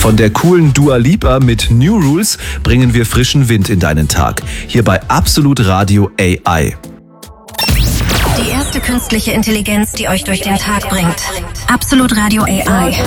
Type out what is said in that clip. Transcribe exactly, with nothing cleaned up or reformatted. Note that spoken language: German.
Von der coolen Dua Lipa mit New Rules bringen wir frischen Wind in deinen Tag. Hier bei Absolut Radio A I. Die erste künstliche Intelligenz, die euch durch den Tag bringt. Absolut Radio A I.